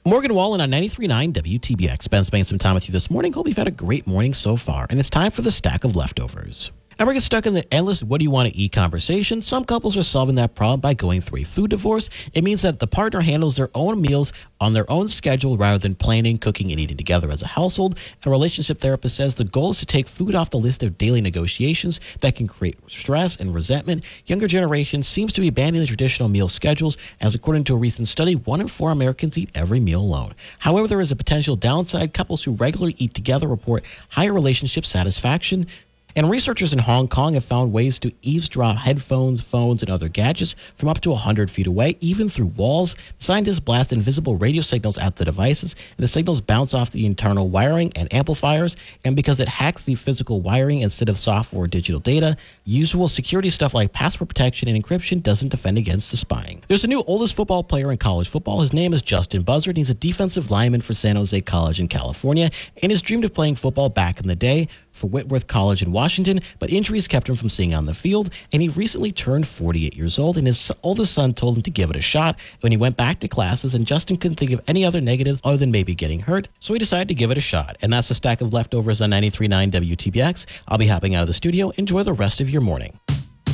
Morgan Wallen on 93.9 WTBX. Ben spending some time with you this morning. Hope you've had a great morning so far. And it's time for the stack of leftovers. Ever get stuck in the endless what do you want to eat conversation? Some couples are solving that problem by going through a food divorce. It means that the partner handles their own meals on their own schedule rather than planning, cooking, and eating together as a household. And a relationship therapist says the goal is to take food off the list of daily negotiations that can create stress and resentment. Younger generation seems to be abandoning the traditional meal schedules, as according to a recent study, 1 in 4 Americans eat every meal alone. However, there is a potential downside. Couples who regularly eat together report higher relationship satisfaction. And researchers in Hong Kong have found ways to eavesdrop headphones, phones, and other gadgets from up to 100 feet away, even through walls. Scientists blast invisible radio signals at the devices, and the signals bounce off the internal wiring and amplifiers. And because it hacks the physical wiring instead of software or digital data, usual security stuff like password protection and encryption doesn't defend against the spying. There's a new oldest football player in college football. His name is Justin Buzzard. He's a defensive lineman for San Jose College in California, and has dreamed of playing football back in the day for Whitworth College in Washington, but injuries kept him from staying on the field, and he recently turned 48 years old, and his oldest son told him to give it a shot when he went back to classes, and Justin couldn't think of any other negatives other than maybe getting hurt, so he decided to give it a shot. And that's a stack of leftovers on 93.9 WTBX. I'll be hopping out of the studio. Enjoy the rest of your morning.